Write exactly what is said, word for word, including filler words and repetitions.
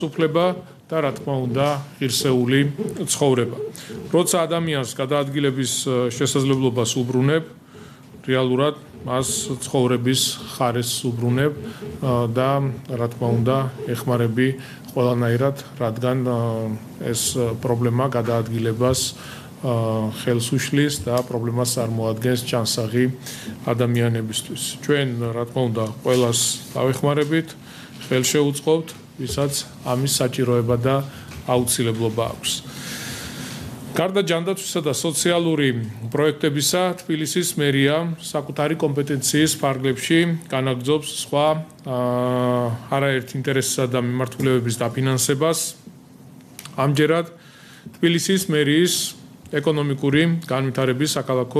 უფლება და რა თქმა უნდა ღირსეული ცხოვრება. როცა ადამიანს გადაადგილების შესაძლებლობას უბრუნებ, რეალურად მას ცხოვრების ხარეს უბრუნებ და რა თქმა უნდა ეხმარები ყველანაირად, რადგან ეს პრობლემა გადაადგილებას ხელს უშლის და პრობლემას წარმოადგენს ჩანსაღი ადამიანებისთვის. ჩვენ რა თქმა უნდა ყველას დავეხმარებით, ხელს შევუწყობთ, ვისაც ამის საჭიროება და აუცილებლობა აქვს. გარდა ჯანდაცვისა და სოციალური პროექტებისა, თბილისის მერია საკუთარი კომპეტენციის ფარგლებში განაგრძობს სხვა არაერთ ინტერესსა და მიმართულებების დაფინანსებას. ამჯერად თბილისის მერიის ეკონომიკური განვითარების საქალაქო